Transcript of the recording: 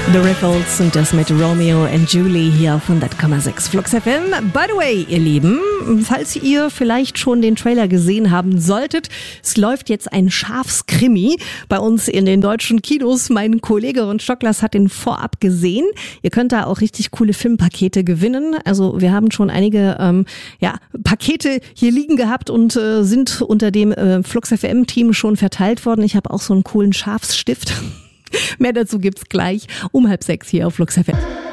The Riffles und das mit Romeo and Julie hier auf 100,6 Flux FM. By the way, ihr Lieben, falls ihr vielleicht schon den Trailer gesehen haben solltet, es läuft jetzt ein Schafskrimi bei uns in den deutschen Kinos. Mein Kollege Ron Stocklas hat den vorab gesehen. Ihr könnt da auch richtig coole Filmpakete gewinnen. Also wir haben schon einige Pakete hier liegen gehabt und sind unter dem Flux FM Team schon verteilt worden. Ich habe auch so einen coolen Schafsstift. Mehr dazu gibt's gleich um 5:30 hier auf Flux FM.